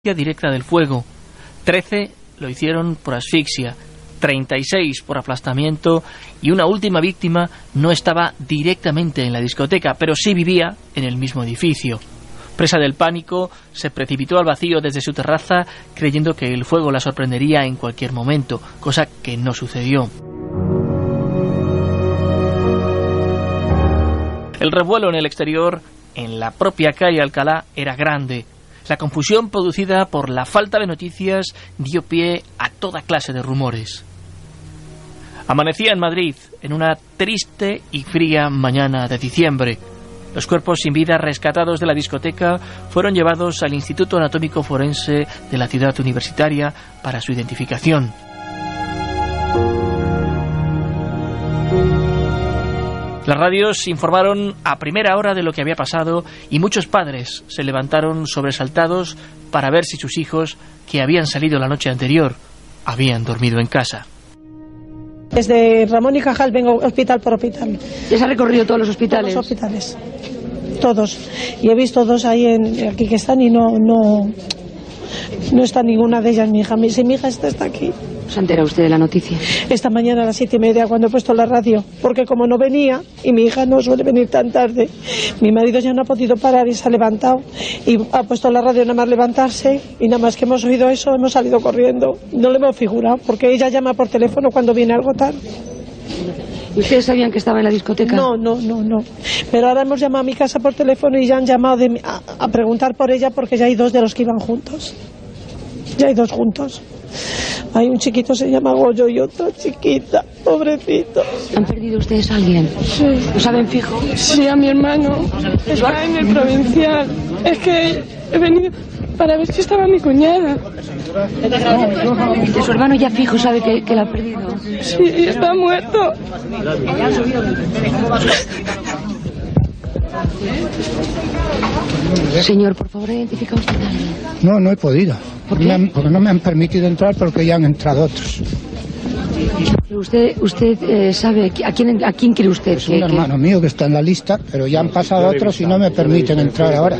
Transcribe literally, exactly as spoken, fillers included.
directa del fuego, trece lo hicieron por asfixia, treinta y seis por aplastamiento y una última víctima no estaba directamente en la discoteca, pero sí vivía en el mismo edificio. Presa del pánico, se precipitó al vacío desde su terraza creyendo que el fuego la sorprendería en cualquier momento, cosa que no sucedió. El revuelo en el exterior, en la propia calle Alcalá, era grande. La confusión producida por la falta de noticias dio pie a toda clase de rumores. Amanecía en Madrid en una triste y fría mañana de diciembre. Los cuerpos sin vida rescatados de la discoteca fueron llevados al Instituto Anatómico Forense de la ciudad universitaria para su identificación. Las radios informaron a primera hora de lo que había pasado y muchos padres se levantaron sobresaltados para ver si sus hijos, que habían salido la noche anterior, habían dormido en casa. Desde Ramón y Cajal vengo hospital por hospital. ¿Ya se ha recorrido todos los hospitales? Todos los hospitales, todos. Y he visto dos ahí en, aquí que están y no, no, no está ninguna de ellas, mi hija. Mi, si mi hija está, está aquí. ¿Se ha enterado usted de la noticia? Esta mañana a las siete y media cuando he puesto la radio, porque como no venía, y mi hija no suele venir tan tarde, mi marido ya no ha podido parar y se ha levantado, y ha puesto la radio nada más levantarse, y nada más que hemos oído eso, hemos salido corriendo. No lo hemos figurado, porque ella llama por teléfono cuando viene algo tarde. ¿Y ustedes sabían que estaba en la discoteca? No, no, no, no. Pero ahora hemos llamado a mi casa por teléfono y ya han llamado de, a, a preguntar por ella, porque ya hay dos de los que iban juntos. Ya hay dos juntos. Hay un chiquito, se llama Goyo, y otra chiquita, pobrecito. ¿Han perdido ustedes a alguien? Sí. ¿Lo saben fijo? Sí, a mi hermano. Está en el provincial. Es que he venido para ver si estaba mi cuñada. ¿Que su hermano ya fijo sabe que, que la ha perdido? Sí, está muerto. Señor, por favor, identifica usted a alguien. No, no he podido. ¿Por qué? Me han, porque no me han permitido entrar porque ya han entrado otros. Pero usted, usted eh, sabe a quién, a quién quiere usted. Es un hermano mío que está en la lista, pero ya han pasado otros y no me permiten entrar ahora.